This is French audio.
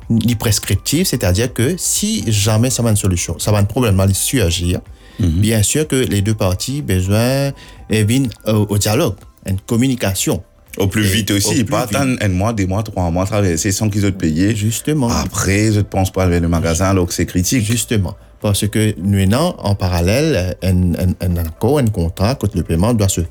ni prescriptive, c'est-à-dire que si jamais ça va une solution, ça va un problème mal surgir, bien sûr que les deux parties besoin au dialogue, une communication. Au plus vite aussi, pas attendre un mois, 2 mois, 3 mois, traverser sans qu'ils aient payé. Justement. Après, je ne pense pas vers le magasin alors que c'est critique. Justement. Parce que nous avons en parallèle un accord, un contrat que le paiement doit se